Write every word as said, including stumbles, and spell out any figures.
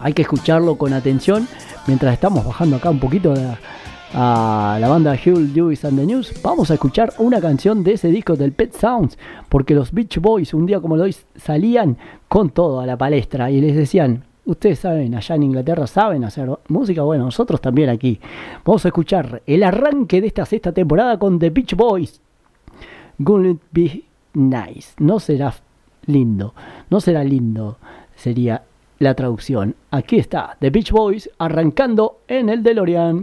hay que escucharlo con atención. Mientras estamos bajando acá un poquito a, a la banda Huey Lewis and the News, vamos a escuchar una canción de ese disco del Pet Sounds, porque los Beach Boys un día como hoy salían con todo a la palestra y les decían: ustedes saben, allá en Inglaterra saben hacer música, bueno, nosotros también aquí. Vamos a escuchar el arranque de esta sexta temporada con The Beach Boys. Gonna it be nice. No será lindo, no será lindo, sería la traducción. Aquí está The Beach Boys arrancando en el DeLorean.